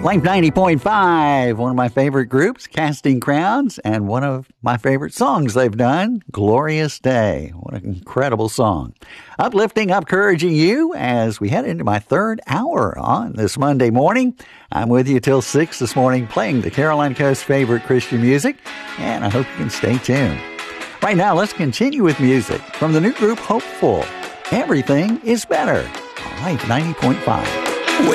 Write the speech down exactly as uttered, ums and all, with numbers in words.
Life ninety point five, one of my favorite groups, Casting Crowns, and one of my favorite songs they've done, Glorious Day. What an incredible song. Uplifting, encouraging you as we head into my third hour on this Monday morning. I'm with you till six this morning playing the Caroline Coast's favorite Christian music, and I hope you can stay tuned. Right now, let's continue with music from the new group Hopeful. Everything is Better on Life ninety point five.